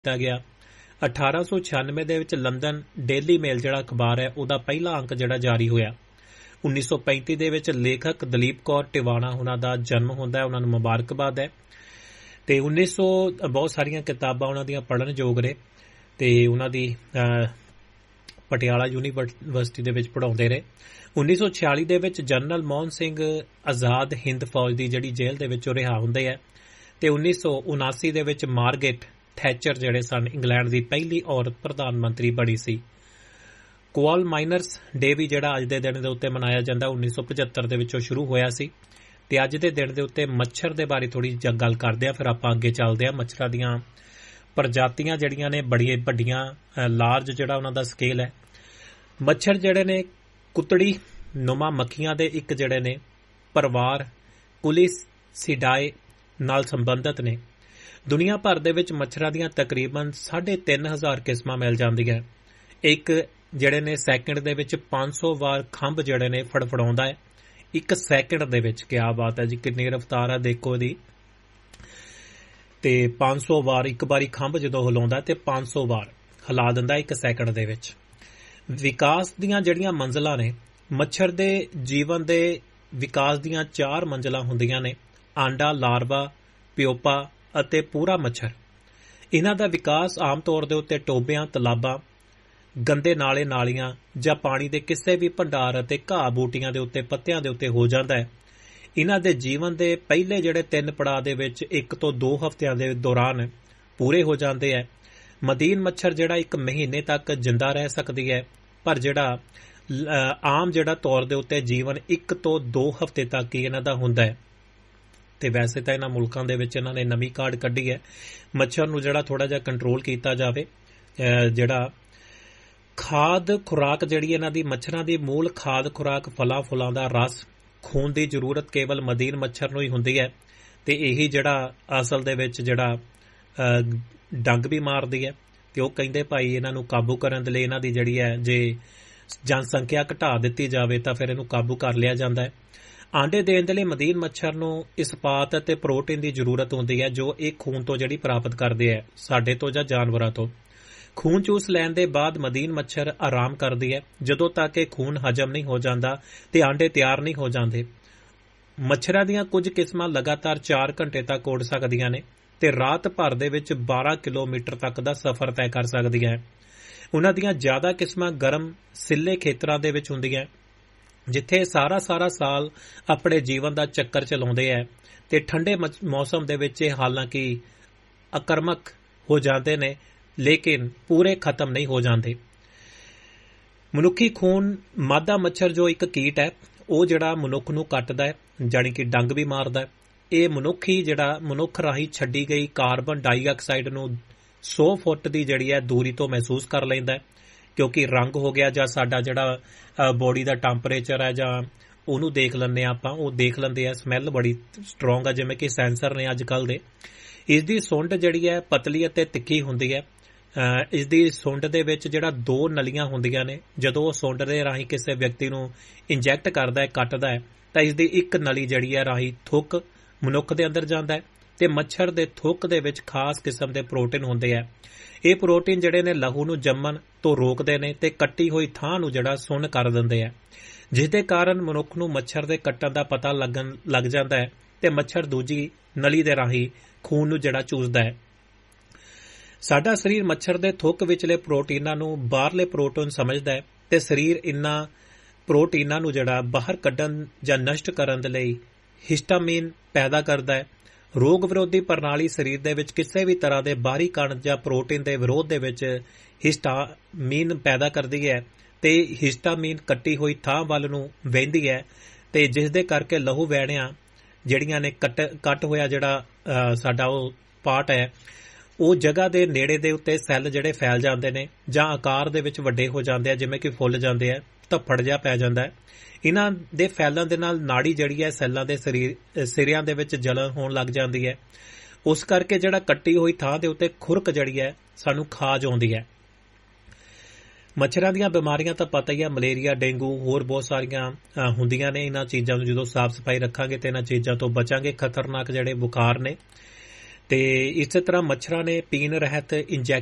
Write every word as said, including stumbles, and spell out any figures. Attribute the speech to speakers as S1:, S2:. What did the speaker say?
S1: ਕੀਤਾ ਗਿਆ। ਅਠਾਰਾਂ ਸੌ ਛਿਆਨਵੇਂ ਦੇ ਵਿੱਚ ਲੰਡਨ ਡੇਲੀ ਮੇਲ ਜਿਹੜਾ ਅਖਬਾਰ ਹੈ ਉਹਦਾ ਪਹਿਲਾ ਅੰਕ ਜਿਹੜਾ ਜਾਰੀ ਹੋਇਆ। ਉੱਨੀ ਸੌ ਪੈਂਤੀ ਦੇ ਵਿੱਚ ਲੇਖਕ ਦਲੀਪ ਕੌਰ ਟਿਵਾਣਾ ਉਹਨਾਂ ਦਾ ਜਨਮ ਹੁੰਦਾ ਹੈ, ਉਹਨਾਂ ਨੂੰ ਮੁਬਾਰਕਬਾਦ ਹੈ। ਤੇ ਉੱਨੀ ਸੌ ਬਹੁਤ ਸਾਰੀਆਂ ਕਿਤਾਬਾਂ ਉਹਨਾਂ ਦੀਆਂ ਪੜ੍ਹਨ ਯੋਗ ਨੇ ਤੇ ਉਹਨਾਂ ਦੀ ਪਟਿਆਲਾ ਯੂਨੀਵਰਸਿਟੀ ਦੇ ਵਿੱਚ ਪੜ੍ਹਾਉਂਦੇ ਰਹੇ। ਉੱਨੀ ਸੌ ਛਿਆਲੀ ਦੇ ਵਿੱਚ ਜਨਰਲ ਮੋਹਨ ਸਿੰਘ ਆਜ਼ਾਦ ਹਿੰਦ ਫੌਜ ਦੀ ਜਿਹੜੀ ਜੇਲ੍ਹ ਦੇ ਵਿੱਚੋਂ ਰਿਹਾ ਹੁੰਦੇ ਹੈ ਤੇ ਉੱਨੀ ਸੌ ਉਨਾਸੀ ਦੇ ਵਿੱਚ ਮਾਰਗਰੇਟ ਥੈਚਰ ਜਿਹੜੇ ਸਨ ਇੰਗਲੈਂਡ ਦੀ ਪਹਿਲੀ ਔਰਤ ਪ੍ਰਧਾਨ ਮੰਤਰੀ ਬਣੀ ਸੀ। ਕੋਲ ਮਾਈਨਰਸ ਡੇ ਵੀ ਜਿਹੜਾ ਅੱਜ ਦੇ ਦਿਨ ਦੇ ਉੱਤੇ ਮਨਾਇਆ ਜਾਂਦਾ ਉੱਨੀ ਸੌ ਪਝੱਤਰ ਦੇ ਵਿੱਚੋਂ ਸ਼ੁਰੂ ਹੋਇਆ ਸੀ ਤੇ ਅੱਜ ਦੇ ਦਿਨ ਦੇ ਉੱਤੇ ਮੱਛਰ ਦੇ ਬਾਰੇ ਥੋੜੀ ਜਿਹੀ ਗੱਲ ਕਰਦੇ ਆ, ਫਿਰ ਆਪਾਂ ਅੱਗੇ ਚੱਲਦੇ ਆ। ਮੱਛਰਾਂ ਦੀਆਂ ਪ੍ਰਜਾਤੀਆਂ ਜਿਹੜੀਆਂ ਨੇ ਬੜੀਆਂ ਵੱਡੀਆਂ, ਲਾਰਜ ਜਿਹੜਾ ਉਹਨਾਂ ਦਾ ਸਕੇਲ ਹੈ। ਮੱਛਰ ਜਿਹੜੇ ਨੇ ਕੁਤੜੀ ਨੁਮਾ ਮੱਖੀਆਂ ਦੇ ਇੱਕ ਜਿਹੜੇ ਨੇ ਪਰਿਵਾਰ ਕੁਲੀਸੀਡਾਏ ਨਾਲ ਸੰਬੰਧਿਤ ਨੇ। ਦੁਨੀਆ ਭਰ ਦੇ ਵਿੱਚ ਮੱਛਰਾਂ ਦੀਆਂ ਤਕਰੀਬਨ ਸਾਢੇ ਤਿੰਨ ਹਜ਼ਾਰ ਕਿਸਮਾਂ ਮਿਲ ਜਾਂਦੀਆਂ। ਇੱਕ ਜਿਹੜੇ ਨੇ ਸੈਕਿੰਡ ਦੇ ਵਿੱਚ ਪੰਜ ਸੌ ਵਾਰ ਖੰਭ ਜਿਹੜੇ ਨੇ ਫੜਫੜਾਉਂਦਾ ਹੈ, ਇੱਕ ਸੈਕਿੰਡ ਦੇ ਵਿੱਚ। ਕਿਆ ਬਾਤ ਹੈ ਜੀ, ਕਿੰਨੀ ਰਫ਼ਤਾਰ ਆ ਦੇਖੋ ਇਹਦੀ। ਤੇ ਪੰਜ ਸੌ ਵਾਰ ਇੱਕ ਵਾਰੀ ਖੰਭ ਜਦੋਂ ਹਿਲਾਉਂਦਾ ਤੇ ਪੰਜ ਸੌ ਵਾਰ ਹਿਲਾ ਦਿੰਦਾ ਇੱਕ ਸੈਕਿੰਡ ਦੇ ਵਿੱਚ। ਵਿਕਾਸ ਦੀਆਂ ਜਿਹੜੀਆਂ ਮੰਜ਼ਲਾਂ ਨੇ, ਮੱਛਰ ਦੇ ਜੀਵਨ ਦੇ ਵਿਕਾਸ ਦੀਆਂ ਚਾਰ ਮੰਜ਼ਲਾਂ ਹੁੰਦੀਆਂ ਨੇ: ਆਂਡਾ, ਲਾਰਵਾ, ਪਿਓਪਾ ਅਤੇ ਪੂਰਾ ਮੱਛਰ। ਇਹਨਾਂ ਦਾ ਵਿਕਾਸ ਆਮ ਤੌਰ ਦੇ ਉੱਤੇ ਟੋਬਿਆਂ, ਤਲਾਬਾਂ, ਗੰਦੇ ਨਾਲੇ, ਨਾਲੀਆਂ ਜਾਂ ਪਾਣੀ ਦੇ ਕਿਸੇ ਵੀ ਭੰਡਾਰ ਅਤੇ ਘਾਹ ਬੂਟੀਆਂ ਦੇ ਉੱਤੇ ਪੱਤਿਆਂ ਦੇ ਉੱਤੇ ਹੋ ਜਾਂਦਾ ਹੈ। ਇਹਨਾਂ ਦੇ ਜੀਵਨ ਦੇ ਪਹਿਲੇ ਜਿਹੜੇ ਤਿੰਨ ਪੜਾਅ ਦੇ ਵਿੱਚ ਇੱਕ ਤੋਂ ਦੋ ਹਫ਼ਤਿਆਂ ਦੇ ਦੌਰਾਨ ਪੂਰੇ ਹੋ ਜਾਂਦੇ ਹੈ। ਮਦੀਨ ਮੱਛਰ ਜਿਹੜਾ ਇੱਕ ਮਹੀਨੇ ਤੱਕ ਜਿੰਦਾ ਰਹਿ ਸਕਦੀ ਹੈ, ਪਰ ਜਿਹੜਾ ਆਮ ਜਿਹੜਾ ਤੌਰ ਦੇ ਉੱਤੇ ਜੀਵਨ ਇੱਕ ਤੋਂ ਦੋ ਹਫ਼ਤੇ ਤੱਕ ਹੀ ਇਹਨਾਂ ਦਾ ਹੁੰਦਾ ਹੈ। ਤੇ ਵੈਸੇ ਤਾਂ ਇਹਨਾਂ ਮੁਲਕਾਂ ਦੇ ਵਿੱਚ ਇਹਨਾਂ ਨੇ ਨਵੀਂ ਕਾਢ ਕੱਢੀ ਹੈ ਮੱਛਰ ਨੂੰ ਜਿਹੜਾ ਥੋੜਾ ਜਿਹਾ ਕੰਟਰੋਲ ਕੀਤਾ ਜਾਵੇ। ਜਿਹੜਾ ਖਾਦ ਖੁਰਾਕ ਜਿਹੜੀ ਇਹਨਾਂ ਦੀ ਮੱਛਰਾਂ ਦੀ ਮੂਲ ਖਾਦ ਖੁਰਾਕ ਫਲਾਂ ਫੁੱਲਾਂ ਦਾ ਰਸ, ਖੂਨ ਦੀ ਜ਼ਰੂਰਤ ਕੇਵਲ ਮਦੀਨ ਮੱਛਰ ਨੂੰ ਹੀ ਹੁੰਦੀ ਹੈ ਤੇ ਇਹੀ ਜਿਹੜਾ ਅਸਲ ਦੇ ਵਿੱਚ ਜਿਹੜਾ ਡੰਗ ਵੀ ਮਾਰਦੀ ਹੈ। ਤੇ ਉਹ ਕਹਿੰਦੇ ਭਾਈ ਇਹਨਾਂ ਨੂੰ ਕਾਬੂ ਕਰਨ ਦੇ ਲਈ ਇਹਨਾਂ ਦੀ ਜਿਹੜੀ ਹੈ ਜੇ ਜਨਸੰਖਿਆ ਘਟਾ ਦਿੱਤੀ ਜਾਵੇ ਤਾਂ ਫਿਰ ਇਹਨੂੰ ਕਾਬੂ ਕਰ ਲਿਆ ਜਾਂਦਾ ਹੈ। ਆਂਡੇ ਦੇਣ ਦੇ ਲਈ ਮਦੀਨ ਮੱਛਰ ਨੂੰ ਇਸਪਾਤ ਅਤੇ ਪ੍ਰੋਟੀਨ ਦੀ ਜ਼ਰੂਰਤ ਹੁੰਦੀ ਹੈ ਜੋ ਇਹ ਖੂਨ ਤੋਂ ਜਿਹੜੀ ਪ੍ਰਾਪਤ ਕਰਦੇ ਹੈ, ਸਾਡੇ ਤੋਂ ਜਾਂ ਜਾਨਵਰਾਂ ਤੋਂ। ਖੂਨ ਚੂਸ ਲੈਣ ਦੇ ਬਾਅਦ ਮਦੀਨ ਮੱਛਰ ਆਰਾਮ ਕਰਦੀ ਹੈ ਜਦੋਂ ਤੱਕ ਇਹ ਖੂਨ ਹਜਮ ਨਹੀਂ ਹੋ ਜਾਂਦਾ ਤੇ ਆਂਡੇ ਤਿਆਰ ਨਹੀਂ ਹੋ ਜਾਂਦੇ। ਮੱਛਰਾਂ ਦੀਆਂ ਕੁਝ ਕਿਸਮਾਂ ਲਗਾਤਾਰ ਚਾਰ ਘੰਟੇ ਤੱਕ ਉੱਡ ਸਕਦੀਆਂ ਨੇ ਤੇ ਰਾਤ ਭਰ ਦੇ ਵਿੱਚ ਬਾਰਾਂ ਕਿਲੋਮੀਟਰ ਤੱਕ ਦਾ ਸਫ਼ਰ ਤੈਅ ਕਰ ਸਕਦੀਆਂ ਹੈ। ਉਹਨਾਂ ਦੀਆਂ ਜ਼ਿਆਦਾ ਕਿਸਮਾਂ ਗਰਮ ਸਿੱਲੇ ਖੇਤਰਾਂ ਦੇ ਵਿੱਚ ਹੁੰਦੀਆਂ ਜਿੱਥੇ ਸਾਰਾ ਸਾਰਾ ਸਾਲ ਆਪਣੇ ਜੀਵਨ ਦਾ ਚੱਕਰ ਚਲਾਉਂਦੇ ਹੈ ਤੇ ਠੰਡੇ ਮੌਸਮ ਦੇ ਵਿੱਚ ਇਹ ਹਾਲਾਂਕਿ ਆਕਰਮਕ ਹੋ ਜਾਂਦੇ ਨੇ ਲੇਕਿਨ ਪੂਰੇ ਖਤਮ ਨਹੀਂ ਹੋ ਜਾਂਦੇ। ਮਨੁੱਖੀ ਖੂਨ ਮਾਦਾ ਮੱਛਰ ਜੋ ਇੱਕ ਕੀਟ ਹੈ ਉਹ ਜਿਹੜਾ ਮਨੁੱਖ ਨੂੰ ਕੱਟਦਾ ਹੈ, ਜਾਣੀ ਕਿ ਡੰਗ ਵੀ ਮਾਰਦਾ ਹੈ। ਇਹ ਮਨੁੱਖੀ ਜਿਹੜਾ ਮਨੁੱਖ ਰਾਹੀਂ ਛੱਡੀ ਗਈ ਕਾਰਬਨ ਡਾਈਆਕਸਾਈਡ ਨੂੰ ਸੌ ਫੁੱਟ ਦੀ ਜਿਹੜੀ ਹੈ ਦੂਰੀ ਤੋਂ ਮਹਿਸੂਸ ਕਰ ਲੈਂਦਾ ਹੈ, ਕਿਉਂਕਿ ਰੰਗ ਹੋ ਗਿਆ ਜਾਂ ਸਾਡਾ ਜਿਹੜਾ ਬੋਡੀ ਦਾ ਟੈਂਪਰੇਚਰ ਹੈ ਜਾਂ ਉਹਨੂੰ ਦੇਖ ਲੈਂਦੇ ਹਾਂ ਆਪਾਂ, ਉਹ ਦੇਖ ਲੈਂਦੇ ਆ। ਸਮੈਲ ਬੜੀ ਸਟਰੋਂਗ ਆ, ਜਿਵੇਂ ਕਿ ਸੈਂਸਰ ਨੇ ਅੱਜ ਕੱਲ੍ਹ ਦੇ। ਇਸ ਦੀ ਸੁੰਡ ਜਿਹੜੀ ਹੈ ਪਤਲੀ ਅਤੇ ਤਿੱਖੀ ਹੁੰਦੀ ਹੈ। ਇਸ ਦੀ ਸੁੰਡ ਦੇ ਵਿੱਚ ਜਿਹੜਾ ਦੋ ਨਲੀਆਂ ਹੁੰਦੀਆਂ ਨੇ, ਜਦੋਂ ਉਹ ਸੁੰਡ ਦੇ ਰਾਹੀਂ ਕਿਸੇ ਵਿਅਕਤੀ ਨੂੰ ਇੰਜੈਕਟ ਕਰਦਾ ਹੈ, ਕੱਟਦਾ ਹੈ, ਤਾਂ ਇਸ ਦੀ ਇੱਕ ਨਲੀ ਜਿਹੜੀ ਹੈ ਰਾਹੀਂ ਥੁੱਕ ਮਨੁੱਖ ਦੇ ਅੰਦਰ ਜਾਂਦਾ ਹੈ ਤੇ ਮੱਛਰ ਦੇ ਥੁੱਕ ਦੇ ਵਿੱਚ ਖਾਸ ਕਿਸਮ ਦੇ ਪ੍ਰੋਟੀਨ ਹੁੰਦੇ ਆ। ਇਹ ਪ੍ਰੋਟੀਨ ਜਿਹੜੇ ਨੇ ਲਹੂ ਨੂੰ ਜੰਮਣ ਤੋਂ ਰੋਕਦੇ ਨੇ ਤੇ ਕੱਟੀ ਹੋਈ ਥਾਂ ਨੂੰ ਜਿਹੜਾ ਸੁੰਨ ਕਰ ਦਿੰਦੇ ਆ, ਜਿਸ ਦੇ ਕਾਰਨ ਮਨੁੱਖ ਨੂੰ ਮੱਛਰ ਦੇ ਕੱਟਣ ਦਾ ਪਤਾ ਲੱਗਣ ਲੱਗ ਜਾਂਦਾ ਹੈ ਤੇ ਮੱਛਰ ਦੂਜੀ ਨਲੀ ਦੇ ਰਾਹੀਂ ਖੂਨ ਨੂੰ ਜਿਹੜਾ ਚੂਸਦਾ ਹੈ। ਸਾਡਾ ਸਰੀਰ ਮੱਛਰ ਦੇ ਥੁੱਕ ਵਿਚਲੇ ਪ੍ਰੋਟੀਨਾਂ ਨੂੰ ਬਾਹਰਲੇ ਪ੍ਰੋਟੀਨ ਸਮਝਦਾ ਹੈ ਤੇ ਸਰੀਰ ਇਨ੍ਹਾਂ ਪ੍ਰੋਟੀਨਾਂ ਨੂੰ ਜਿਹੜਾ ਬਾਹਰ ਕੱਢਣ ਜਾਂ ਨਸ਼ਟ ਕਰਨ ਦੇ ਲਈ ਹਿਸਟਾਮੀਨ ਪੈਦਾ ਕਰਦਾ ਹੈ। ਰੋਗ ਵਿਰੋਧੀ ਪ੍ਰਣਾਲੀ ਸਰੀਰ ਦੇ ਵਿੱਚ ਕਿਸੇ ਵੀ ਤਰ੍ਹਾਂ ਦੇ ਬਾਹਰੀ ਕਣ ਜਾਂ ਪ੍ਰੋਟੀਨ ਦੇ ਵਿਰੋਧ ਦੇ ਵਿੱਚ ਹਿਸਟਾਮੀਨ ਪੈਦਾ ਕਰਦੀ ਹੈ ਤੇ ਹਿਸਟਾਮੀਨ ਕੱਟੀ ਹੋਈ ਥਾਂ ਵੱਲ ਨੂੰ ਵਹਿੰਦੀ ਹੈ ਤੇ ਜਿਸ ਦੇ ਕਰਕੇ ਲਹੂ ਵਹਿਣਿਆਂ ਜਿਹੜੀਆਂ ਨੇ ਕੱਟ ਕੱਟ ਹੋਇਆ ਜਿਹੜਾ ਸਾਡਾ ਉਹ ਪਾਰਟ ਹੈ ਉਹ ਜਗ੍ਹਾ ਦੇ ਨੇੜੇ ਦੇ ਉੱਤੇ ਸੈੱਲ ਜਿਹੜੇ ਫੈਲ ਜਾਂਦੇ ਨੇ ਜਾਂ ਆਕਾਰ ਦੇ ਵਿੱਚ ਵੱਡੇ ਹੋ ਜਾਂਦੇ ਆ, ਜਿਵੇਂ ਕਿ ਫੁੱਲ ਜਾਂਦੇ ਆ, ਧੱਫੜ ਜਿਹਾ ਪੈ ਜਾਂਦਾ ਹੈ। ਇਹਨਾਂ ਦੇ ਫੈਲਣ ਦੇ ਨਾਲ ਨਾੜੀ ਜਿਹੜੀ ਹੈ ਸੈੱਲਾਂ ਦੇ ਸਰੀਰ ਸਿਰਿਆਂ ਦੇ ਵਿੱਚ ਜਲਨ ਹੋਣ ਲੱਗ ਜਾਂਦੀ ਹੈ। ਉਸ ਕਰਕੇ ਜਿਹੜਾ ਕੱਟੀ ਹੋਈ ਥਾਂ ਦੇ ਉੱਤੇ ਖੁਰਕ ਜਿਹੜੀ ਹੈ ਸਾਨੂੰ ਖਾਜ ਆਉਂਦੀ ਹੈ। ਮੱਛਰਾਂ ਦੀਆਂ ਬਿਮਾਰੀਆਂ ਤਾਂ ਪਤਾ ਹੀ ਆ, ਮਲੇਰੀਆ, ਡੇਂਗੂ, ਹੋਰ ਬਹੁਤ ਸਾਰੀਆਂ ਹੁੰਦੀਆਂ ਨੇ। ਇਹਨਾਂ ਚੀਜ਼ਾਂ ਨੂੰ ਜਦੋਂ ਸਾਫ਼ ਸਫਾਈ ਰੱਖਾਂਗੇ ਤੇ ਇਹਨਾਂ ਚੀਜ਼ਾਂ ਤੋਂ ਬਚਾਂਗੇ। ਖਤਰਨਾਕ ਜਿਹੜੇ ਬੁਖਾਰ ਨੇ ਤੇ ਇਸੇ ਤਰ੍ਹਾਂ ਮੱਛਰਾਂ ਨੇ ਪੀਣ ਰਹਿਤ ਇੰਜੈਕਸ਼ਨ